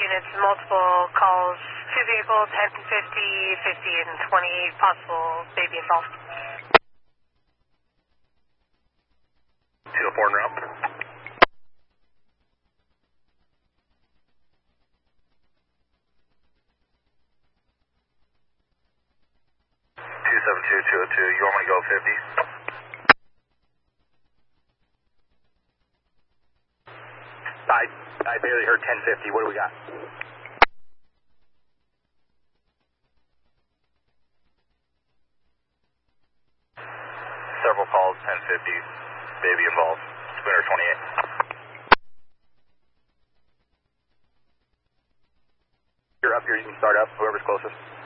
units, multiple calls, 2 vehicles, 10, 50, 50, and 20, possible baby involved. 204 en route. 272-202, you want me to go 50? I barely heard 1050, what do we got? Several calls, 1050, baby involved, Spooner 28. You're up here, you can start up, whoever's closest.